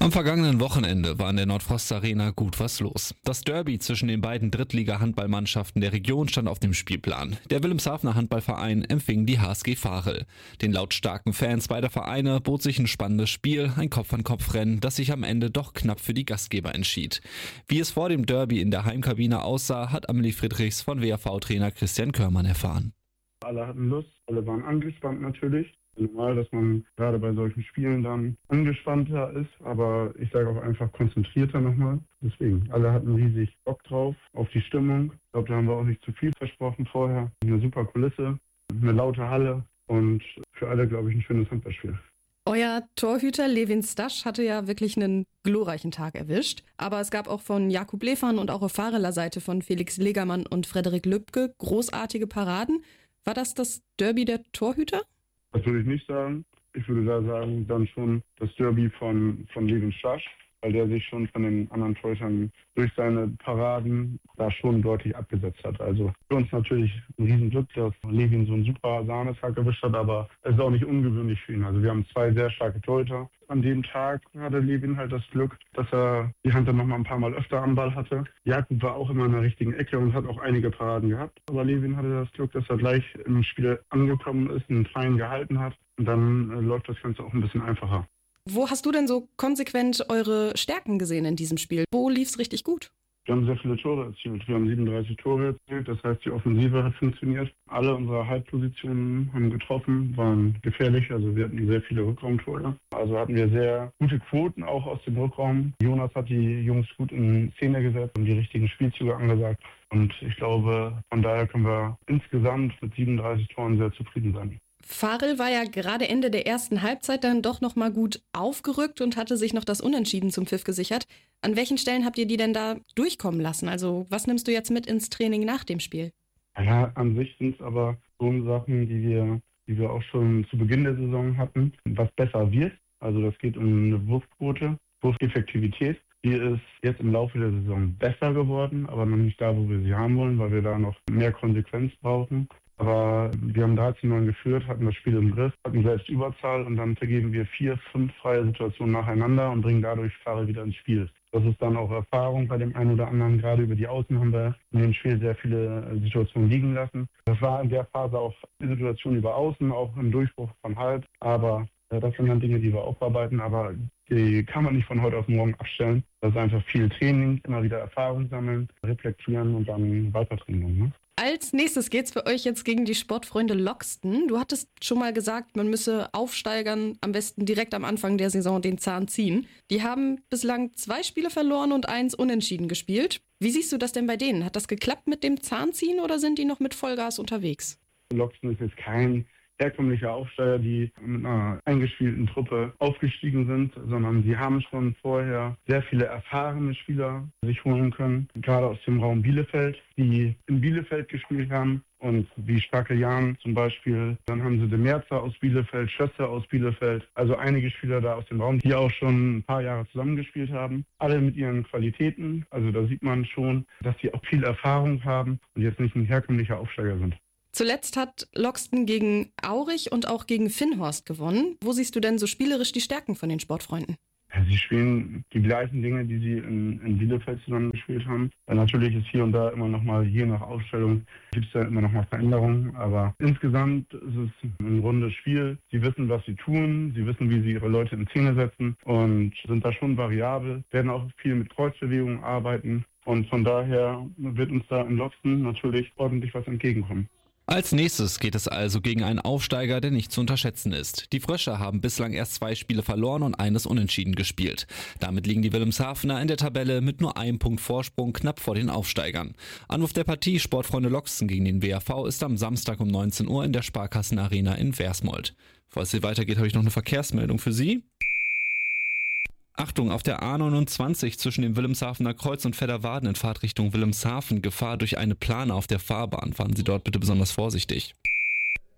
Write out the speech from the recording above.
Am vergangenen Wochenende war in der Nordfrost Arena gut was los. Das Derby zwischen den beiden Drittliga-Handballmannschaften der Region stand auf dem Spielplan. Der Wilhelmshavener Handballverein empfing die HSG Varel. Den lautstarken Fans beider Vereine bot sich ein spannendes Spiel, ein Kopf-an-Kopf-Rennen, das sich am Ende doch knapp für die Gastgeber entschied. Wie es vor dem Derby in der Heimkabine aussah, hat Amelie Friedrichs von WAV-Trainer Christian Körmann erfahren. Alle hatten Lust, alle waren angespannt natürlich. Normal, dass man gerade bei solchen Spielen dann angespannter ist, aber ich sage auch einfach konzentrierter nochmal. Deswegen, alle hatten riesig Bock drauf, auf die Stimmung. Ich glaube, da haben wir auch nicht zu viel versprochen vorher. Eine super Kulisse, eine laute Halle und für alle, glaube ich, ein schönes Handballspiel. Euer Torhüter Levin Stasch hatte ja wirklich einen glorreichen Tag erwischt. Aber es gab auch von Jakub Lefan und auch auf Vareler Seite von Felix Legermann und Frederik Lübke großartige Paraden. War das Derby der Torhüter? Das würde ich nicht sagen. Ich würde da sagen, dann schon das Derby von Levin Stasch, weil der sich schon von den anderen Torhütern durch seine Paraden da schon deutlich abgesetzt hat. Also für uns natürlich ein Riesenglück, dass Levin so einen super Sahnetag erwischt hat, aber es ist auch nicht ungewöhnlich für ihn. Also wir haben zwei sehr starke Torhüter. An dem Tag hatte Levin halt das Glück, dass er die Hand dann noch mal ein paar Mal öfter am Ball hatte. Jakub war auch immer in der richtigen Ecke und hat auch einige Paraden gehabt. Aber Levin hatte das Glück, dass er gleich im Spiel angekommen ist, einen Freien gehalten hat. Und dann läuft das Ganze auch ein bisschen einfacher. Wo hast du denn so konsequent eure Stärken gesehen in diesem Spiel? Wo lief's richtig gut? Wir haben sehr viele Tore erzielt. Wir haben 37 Tore erzielt. Das heißt, die Offensive hat funktioniert. Alle unsere Halbpositionen haben getroffen, waren gefährlich. Also wir hatten sehr viele Rückraumtore. Also hatten wir sehr gute Quoten auch aus dem Rückraum. Jonas hat die Jungs gut in Szene gesetzt und die richtigen Spielzüge angesagt. Und ich glaube, von daher können wir insgesamt mit 37 Toren sehr zufrieden sein. Varel war ja gerade Ende der ersten Halbzeit dann doch nochmal gut aufgerückt und hatte sich noch das Unentschieden zum Pfiff gesichert. An welchen Stellen habt ihr die denn da durchkommen lassen? Also was nimmst du jetzt mit ins Training nach dem Spiel? Ja, an sich sind es aber so Sachen, die wir auch schon zu Beginn der Saison hatten, was besser wird. Also das geht um eine Wurfquote, Wurfeffektivität. Die ist jetzt im Laufe der Saison besser geworden, aber noch nicht da, wo wir sie haben wollen, weil wir da noch mehr Konsequenz brauchen. Aber wir haben 13-9 geführt, hatten das Spiel im Griff, hatten selbst Überzahl und dann vergeben wir 4, 5 freie Situationen nacheinander und bringen dadurch Varel wieder ins Spiel. Das ist dann auch Erfahrung bei dem einen oder anderen. Gerade über die Außen haben wir in dem Spiel sehr viele Situationen liegen lassen. Das war in der Phase auch die Situation über Außen, auch im Durchbruch von Halb. Aber das sind dann Dinge, die wir aufarbeiten, aber die kann man nicht von heute auf morgen abstellen. Das ist einfach viel Training, immer wieder Erfahrung sammeln, reflektieren und dann weitertrainieren. Ne? Als nächstes geht's für euch jetzt gegen die Sportfreunde Loxton. Du hattest schon mal gesagt, man müsse Aufsteigern am besten direkt am Anfang der Saison den Zahn ziehen. Die haben bislang 2 Spiele verloren und 1 unentschieden gespielt. Wie siehst du das denn bei denen? Hat das geklappt mit dem Zahnziehen oder sind die noch mit Vollgas unterwegs? Loxton ist jetzt kein herkömmlicher Aufsteiger, die mit einer eingespielten Truppe aufgestiegen sind, sondern sie haben schon vorher sehr viele erfahrene Spieler sich holen können, gerade aus dem Raum Bielefeld, die in Bielefeld gespielt haben. Und wie Starke Jan zum Beispiel, dann haben sie De Merzer aus Bielefeld, Schösser aus Bielefeld, also einige Spieler da aus dem Raum, die auch schon ein paar Jahre zusammengespielt haben. Alle mit ihren Qualitäten, also da sieht man schon, dass sie auch viel Erfahrung haben und jetzt nicht ein herkömmlicher Aufsteiger sind. Zuletzt hat Loxton gegen Aurich und auch gegen Finnhorst gewonnen. Wo siehst du denn so spielerisch die Stärken von den Sportfreunden? Sie spielen die gleichen Dinge, die sie in Bielefeld zusammen gespielt haben. Natürlich ist hier und da immer noch mal, je nach Aufstellung, gibt es da immer noch mal Veränderungen. Aber insgesamt ist es ein rundes Spiel. Sie wissen, was sie tun. Sie wissen, wie sie ihre Leute in Szene setzen und sind da schon variabel. Werden auch viel mit Kreuzbewegungen arbeiten. Und von daher wird uns da in Loxton natürlich ordentlich was entgegenkommen. Als nächstes geht es also gegen einen Aufsteiger, der nicht zu unterschätzen ist. Die Frösche haben bislang erst 2 Spiele verloren und 1 unentschieden gespielt. Damit liegen die Wilhelmshavener in der Tabelle mit nur 1 Punkt Vorsprung knapp vor den Aufsteigern. Anwurf der Partie Sportfreunde Loxton gegen den WAV ist am Samstag um 19 Uhr in der Sparkassenarena in Versmold. Bevor es hier weitergeht, habe ich noch eine Verkehrsmeldung für Sie. Achtung, auf der A29 zwischen dem Wilhelmshavener Kreuz und Vedderwaden in Fahrtrichtung Wilhelmshaven Gefahr durch eine Plane auf der Fahrbahn. Fahren Sie dort bitte besonders vorsichtig.